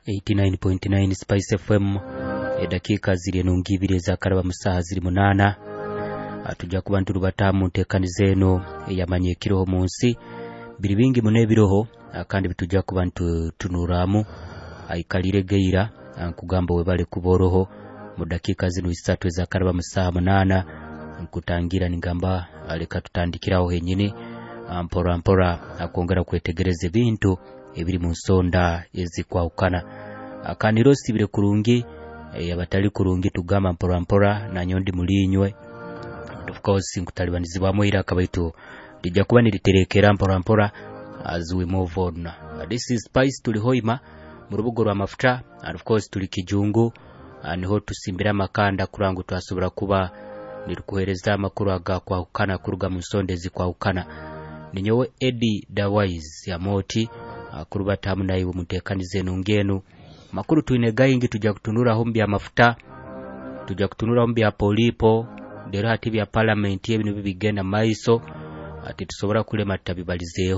89.9 Spice FM edakika ziri nungibire za karaba musaha ziri 8 atujja kuba nturu batamu ntekanize eno yamanye kiroho munsi biri bingi mune biroho kandi bitujja kuba tunuramu aikalire geira kugamba webale kuboroho mu dakika zino 3 za karaba musaha 8 nkutangira ningamba aleka tutandikiraho henyine mpora akongera kwetegereze bintu ebiri mu nsonda ezikwaukana akaniro sibire kurungi yabatali kurungi tugamba mpora na nyondi mulinywe of course nkutalibanizibwa mwira kabaitu lijja kuba niliterekera mpora as we move on. This is Spice tulihoima mu rubugo rwa mafuta and of course tuli kijungu niho tusimbira makanda kurangu twasobora kuba nilikuhereza amakuru agakwaukana kuruga mu nsonda ezikwaukana ninyowe Eddie Dawise ya moti kuruba tamu na iwe mutekanize nungenu makuru tuine gayingi tujja kutunura hombi ya mafuta tujja kutunura hombi ya polipo derati bya parliament y'ebintu bigenda maiso ati tusobora kulema tabibalizeho